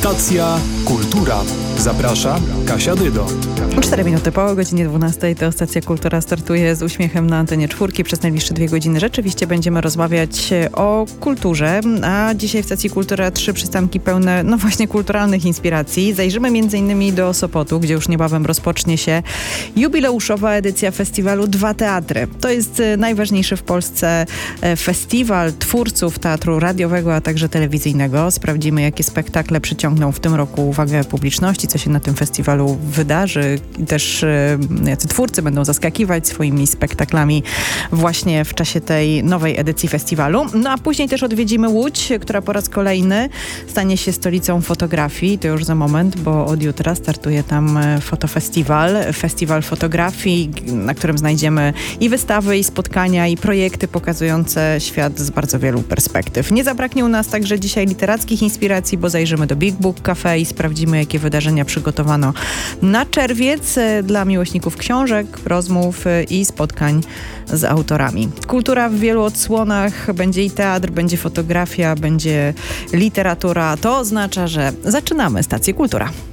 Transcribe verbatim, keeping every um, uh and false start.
Stacja Kultura. Zaprasza Kasia Dydo. cztery minuty po godzinie dwunastej to Stacja Kultura startuje z uśmiechem na antenie czwórki. Przez najbliższe dwie godziny rzeczywiście będziemy rozmawiać o kulturze, a dzisiaj w Stacji Kultura trzy przystanki pełne, no właśnie, kulturalnych inspiracji. Zajrzymy między innymi do Sopotu, gdzie już niebawem rozpocznie się jubileuszowa edycja festiwalu Dwa Teatry. To jest najważniejszy w Polsce festiwal twórców teatru radiowego, a także telewizyjnego. Sprawdzimy, jakie spektakle przyciągną w tym roku uwagę publiczności, co się na tym festiwalu wydarzy. I też jacy twórcy będą zaskakiwać swoimi spektaklami właśnie w czasie tej nowej edycji festiwalu. No a później też odwiedzimy Łódź, która po raz kolejny stanie się stolicą fotografii. To już za moment, bo od jutra startuje tam fotofestiwal. Festiwal fotografii, na którym znajdziemy i wystawy, i spotkania, i projekty pokazujące świat z bardzo wielu perspektyw. Nie zabraknie u nas także dzisiaj literackich inspiracji, bo zajrzymy do Big Book Cafe i sprawdzimy, jakie wydarzenia przygotowano na czerwiec dla miłośników książek, rozmów i spotkań z autorami. Kultura w wielu odsłonach, będzie i teatr, będzie fotografia, będzie literatura. To oznacza, że zaczynamy Stację Kultura.